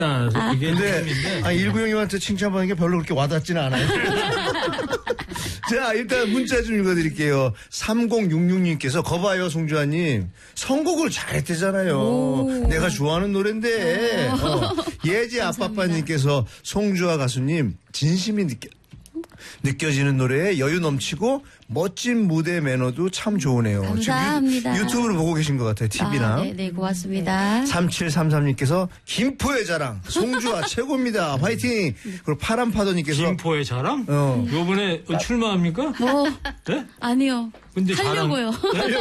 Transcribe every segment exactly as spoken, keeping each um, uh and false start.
아, 이게 근데 아, 일구형님한테 칭찬받는 게 별로 그렇게 와닿지는 않아요. 자, 일단 문자 좀 읽어드릴게요. 삼공육육님께서 거봐요, 송주환님. 선곡을 잘했대잖아요. 오. 내가 좋아하는 노래인데. 어. 예지 아빠빠님께서 송주아 가수님 진심이 느껴, 느껴지는 노래에 여유 넘치고 멋진 무대 매너도 참 좋으네요. 감사합니다. 지금 유, 유튜브를 보고 계신 것 같아요. 티비나. 아, 네, 네, 고맙습니다. 삼칠삼삼님께서 김포의 자랑 송주아 최고입니다. 화이팅. 그리고 파란파도님께서 김포의 자랑? 어. 요번에 출마합니까? 뭐, 네? 아니요. 근데 하려고요.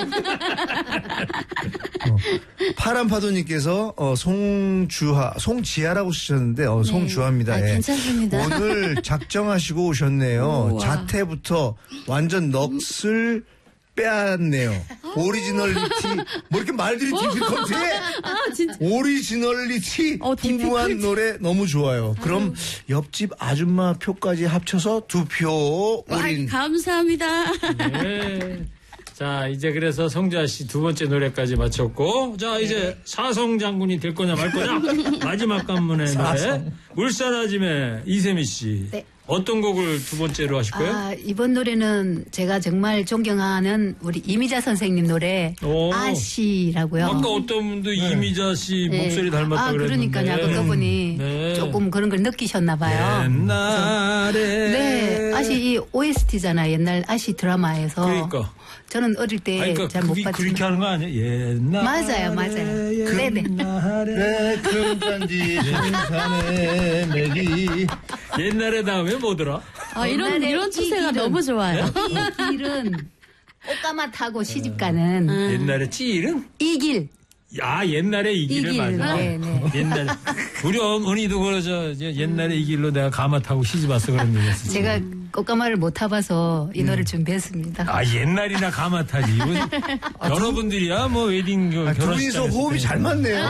어, 파란파도님께서 어, 송주하, 송지하라고 쓰셨는데 어, 송주하입니다. 아, 예. 괜찮습니다. 오늘 작정하시고 오셨네요. 우와. 자태부터 완전 넋을 빼앗네요. 오리지널리티 뭐 이렇게 말들이 디피컬트해? 아, 진짜. 오리지널리티 어, 풍부한 디피컬트. 노래 너무 좋아요. 그럼 옆집 아줌마 표까지 합쳐서 두 표 우린 아, 감사합니다. 네. 자, 이제 그래서 성주아 씨 두 번째 노래까지 마쳤고, 자, 이제 사성 장군이 될 거냐 말 거냐? 마지막 관문의 노래. 울산 아짐의 이세미 씨. 네. 어떤 곡을 두 번째로 하실 거예요? 아, 이번 노래는 제가 정말 존경하는 우리 이미자 선생님 노래 오. 아씨라고요. 아까 어떤 분도 이미자 씨 네. 목소리 닮았다고 아, 그랬는데. 그러니까요. 그분이 네. 조금 그런 걸 느끼셨나 봐요. 옛날에. 네, 아시 이 오에스티잖아요. 옛날 아시 드라마에서. 그러니까. 저는 어릴 때 아니, 잘 그러니까 못 그게 봤지만. 그렇게 하는 거 아니에요? 옛날에. 맞아요, 맞아요. 네네. 내 금단지 생산의 맥이 옛날에 다음에 뭐더라? 아, 이런, 옛날에 이런 추세가 이 길은- 너무 좋아요. 이 길은 꽃가마 타고 시집 가는 옛날에 찌일은? 이 길. 야, 옛날에 이 길을 이 길. 맞아. 네, 네. 옛날에. 우리 어머니도 그러죠. 옛날에 이 길로 내가 가마 타고 시집 왔어 그런 얘기 했었어. 제가 꽃가마를 못 타봐서 이 노래를 준비했습니다. 아, 옛날이나 가마 타지. 이거 여러분들이야, 뭐, 웨딩, 그 아, 결혼식. 둘이서 호흡이 잘 맞네요.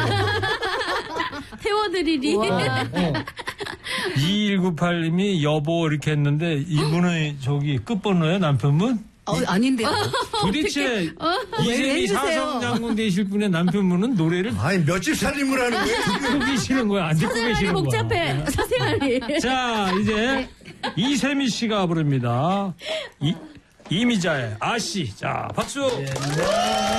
태워드리리. 이일구팔님이 여보 이렇게 했는데 이분은 저기 끝번호예요, 남편분? 어, 아닌데요. 도대체 왜 이세미 해주세요? 사성 장군 되실 분의 남편분은 노래를 아니 몇 집 살림을 하는 거예요? 듣고 계시는 거야, 안 듣고 사생활이 계시는 거야? 복잡해. 사생활이. 자, 이제 이세미 씨가 부릅니다. 이, 이미자의 아씨. 자, 박수.